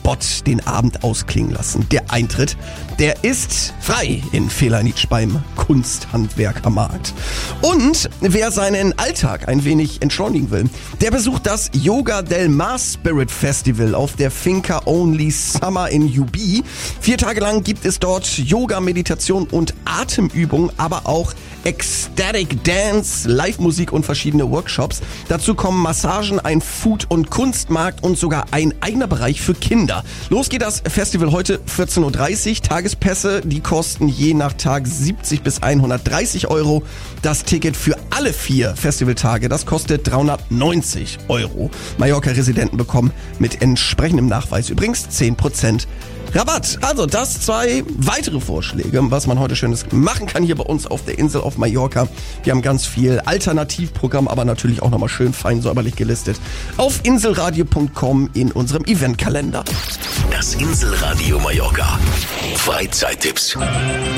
Spot den Abend ausklingen lassen. Der Eintritt, der ist frei in Felanitsch beim Kunsthandwerkermarkt. Und wer seinen Alltag ein wenig entschleunigen will, der besucht das Yoga del Mar Spirit Festival auf der Finca Only Summer in UB. 4 Tage lang gibt es dort Yoga, Meditation und Atemübungen, aber auch Ecstatic Dance, Live-Musik und verschiedene Workshops. Dazu kommen Massagen, ein Food- und Kunstmarkt und sogar ein eigener Bereich für Kinder. Los geht das Festival heute 14.30 Uhr. Tagespässe, die kosten je nach Tag 70 bis 130 Euro. Das Ticket für alle 4 Festivaltage, das kostet 390 Euro. Mallorca-Residenten bekommen mit entsprechendem Nachweis übrigens 10% Rabatt. Also das 2 weitere Vorschläge, was man heute Schönes machen kann hier bei uns auf der Insel auf Mallorca. Wir haben ganz viel Alternativprogramm, aber natürlich auch nochmal schön fein säuberlich gelistet auf inselradio.com in unserem Eventkalender. Das Inselradio Mallorca. Freizeittipps.